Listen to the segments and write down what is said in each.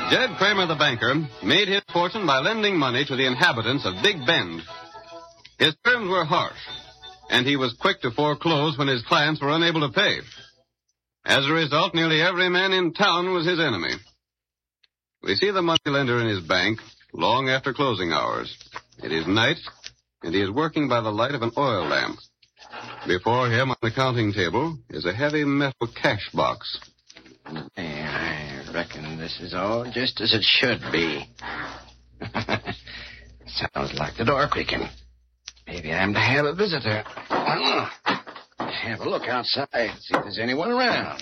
Jed Kramer, the banker, made his fortune by lending money to the inhabitants of Big Bend. His terms were harsh, and he was quick to foreclose when his clients were unable to pay. As a result, nearly every man in town was his enemy. We see the moneylender in his bank long after closing hours. It is night, and he is working by the light of an oil lamp. Before him on the counting table is a heavy metal cash box. I reckon this is all just as it should be. Sounds like the door creaking. Maybe I'm to have a visitor. Have a look outside, see if there's anyone around.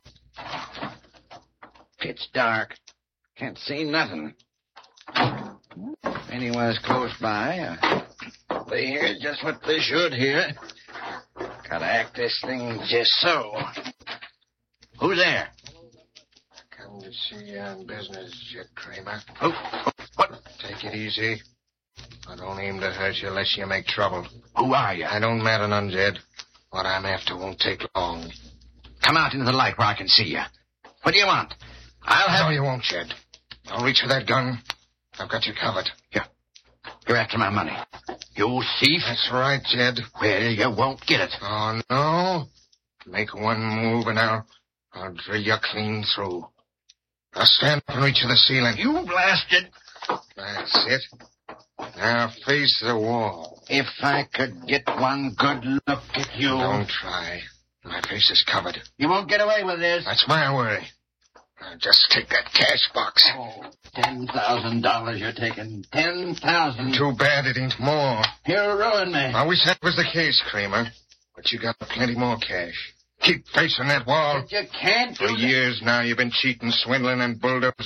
Pitch dark. Can't see nothing. If anyone's close by, they hear just what they should hear. Gotta act this thing just so. Who's there? Come to see you on business, Jed Kramer. What? Take it easy. I don't aim to hurt you unless you make trouble. Who are you? I don't matter none, Jed. What I'm after won't take long. Come out into the light where I can see you. What do you want? No, you won't, Jed. Don't reach for that gun. I've got you covered. You're after my money. You thief. That's right, Jed. Well, you won't get it. Oh, no? Make one move and I'll drill you clean through. Now stand up and reach for the ceiling. You blasted. That's it. Now face the wall. If I could get one good look at you. Don't try. My face is covered. You won't get away with this. That's my worry. Now just take that cash box. Oh, $10,000 you're taking. 10,000. Too bad it ain't more. You'll ruin me. I wish that was the case, Kramer. But you got plenty more cash. Keep facing that wall. But you can't do For years now, you've been cheating, swindling, and bulldozing.